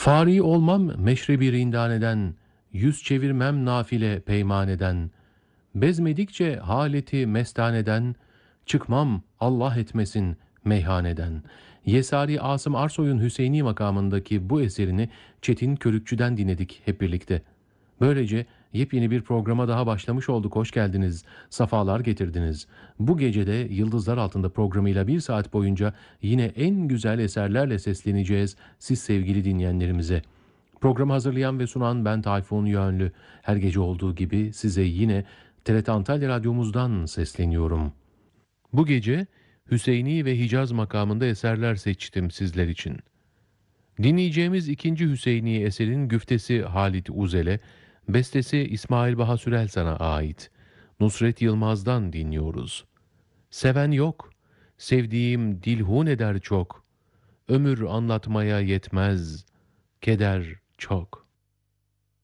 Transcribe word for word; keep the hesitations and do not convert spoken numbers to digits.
Fari olmam meşrebi rindaneden, yüz çevirmem nafile peymaneden, bezmedikçe haleti mestaneden, çıkmam Allah etmesin meyhaneden. Yesari Asım Arsoy'un Hüseyini makamındaki bu eserini Çetin Körükçü'den dinledik hep birlikte. Böylece yepyeni bir programa daha başlamış olduk. Hoş geldiniz, safalar getirdiniz. Bu gecede Yıldızlar Altında programıyla bir saat boyunca yine en güzel eserlerle sesleneceğiz siz sevgili dinleyenlerimize. Programı hazırlayan ve sunan ben Tayfun Yönlü. Her gece olduğu gibi size yine T R T Antalya Radyomuzdan sesleniyorum. Bu gece Hüseyini ve Hicaz makamında eserler seçtim sizler için. Dinleyeceğimiz ikinci Hüseyini eserin güftesi Halit Uzel'e, bestesi İsmail Baha Sürelsan'a ait. Nusret Yılmaz'dan dinliyoruz. Seven yok, sevdiğim dilhun eder çok. Ömür anlatmaya yetmez, keder çok.